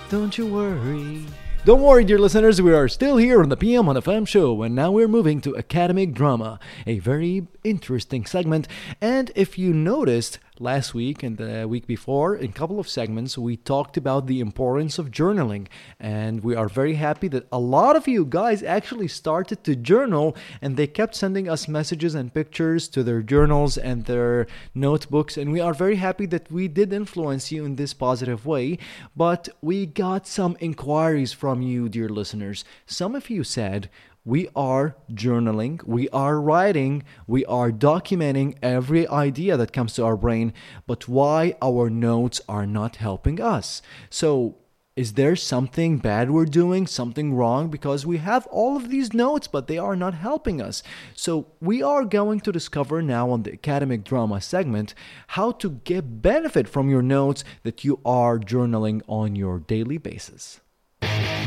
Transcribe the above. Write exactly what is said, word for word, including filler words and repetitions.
Don't you worry. Don't worry, dear listeners, we are still here on the P M on F M show, and now we're moving to academic drama, a very interesting segment. And if you noticed, last week and the week before, in a couple of segments, we talked about the importance of journaling. And we are very happy that a lot of you guys actually started to journal, and they kept sending us messages and pictures to their journals and their notebooks. And we are very happy that we did influence you in this positive way. But we got some inquiries from you, dear listeners. Some of you said, we are journaling, we are writing, we are documenting every idea that comes to our brain, but why our notes are not helping us? So, is there something bad we're doing, something wrong? Because we have all of these notes, but they are not helping us. So we are going to discover now on the academic drama segment how to get benefit from your notes that you are journaling on your daily basis.